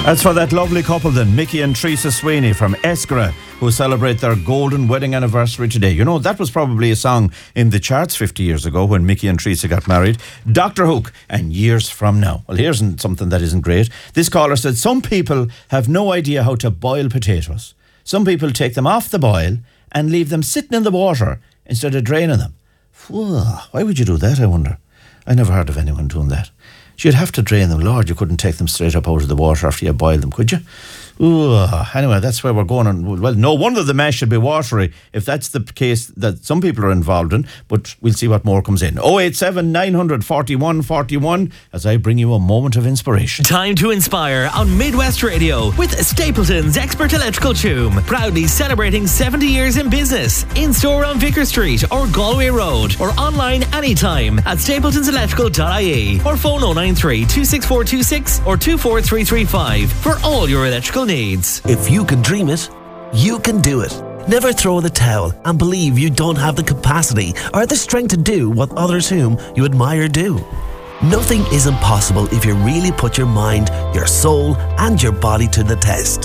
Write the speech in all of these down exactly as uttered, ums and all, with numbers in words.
That's for that lovely couple then, Mickey and Teresa Sweeney from Eskra, who celebrate their golden wedding anniversary today. You know, that was probably a song in the charts fifty years ago when Mickey and Teresa got married. Doctor Hook and Years From Now. Well, here's something that isn't great. This caller said some people have no idea how to boil potatoes. Some people take them off the boil and leave them sitting in the water instead of draining them. Why would you do that, I wonder? I never heard of anyone doing that. You'd have to drain them. Lord, you couldn't take them straight up out of the water after you boiled them, could you? Ooh, anyway, that's where we're going on. Well, no wonder the mash should be watery if that's the case that some people are involved in, but we'll see what more comes in. oh eight seven, nine four one, four one as I bring you a moment of inspiration. Time to inspire on Midwest Radio with Stapleton's Expert Electrical Tune, proudly celebrating seventy years in business. In store on Vicar Street or Galway Road, or online anytime at stapletons electrical dot I E, or phone oh nine three, two six four two six or two four three three five for all your electrical needs. If you can dream it, you can do it. Never throw in the towel and believe you don't have the capacity or the strength to do what others whom you admire do. Nothing is impossible if you really put your mind, your soul, and your body to the test.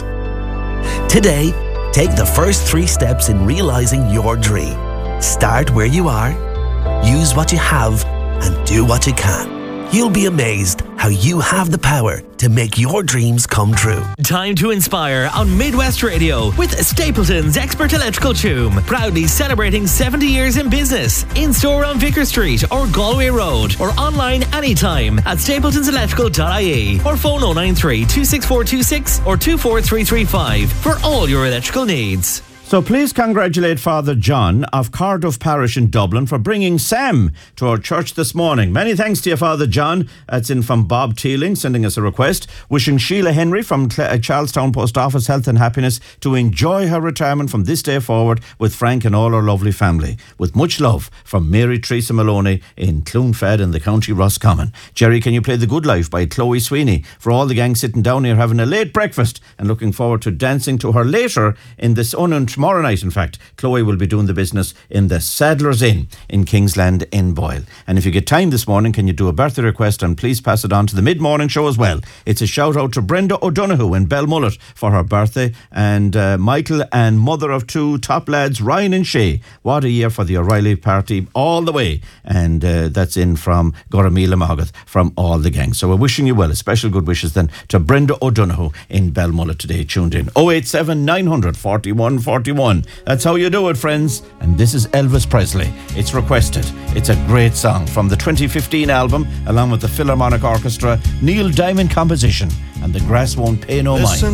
Today, take the first three steps in realizing your dream. Start where you are, use what you have, and do what you can. You'll be amazed how you have the power to make your dreams come true. Time to inspire on Midwest Radio with Stapleton's Expert Electrical Tune, proudly celebrating seventy years in business. In store on Vicar Street or Galway Road, or online anytime at stapletons electrical dot I E, or phone oh nine three, two six four two six or two four three three five for all your electrical needs. So please congratulate Father John of Cardiff Parish in Dublin for bringing Sam to our church this morning. Many thanks to you, Father John. That's in from Bob Teeling, sending us a request. Wishing Sheila Henry from Charlestown Post Office health and happiness to enjoy her retirement from this day forward with Frank and all her lovely family. With much love from Mary Teresa Maloney in Clonfad in the County Roscommon. Jerry, can you play The Good Life by Chloe Sweeney for all the gang sitting down here having a late breakfast and looking forward to dancing to her later in this un- tomorrow night, in fact. Chloe will be doing the business in the Sadler's Inn in Kingsland in Boyle. And if you get time this morning, can you do a birthday request and please pass it on to the mid-morning show as well. It's a shout out to Brenda O'Donoghue in Belmullet for her birthday, and uh, Michael and mother of two top lads, Ryan and Shay. What a year for the O'Reilly party all the way. And uh, that's in from Goramila Magath from all the gang. So we're wishing you well. A special good wishes then to Brenda O'Donoghue in Belmullet today, tuned in. oh eight seven, nine four one, four one. That's how you do it, friends. And this is Elvis Presley. It's requested. It's a great song from the twenty fifteen album, along with the Philharmonic Orchestra, Neil Diamond composition, and The Grass Won't Pay No Mind.